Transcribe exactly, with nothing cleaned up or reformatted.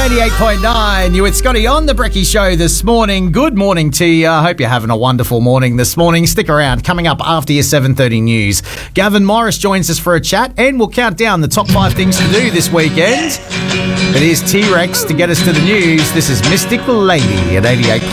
eighty-eight point nine. You with Scotty on the Brekkie Show this morning. Good morning to you. I hope you're having a wonderful morning this morning. Stick around. Coming up after your seven thirty news, Gavin Morris joins us for a chat and we'll count down the top five things to do this weekend. But here's T-Rex to get us to the news. This is Mystic Lady at eighty-eight point nine.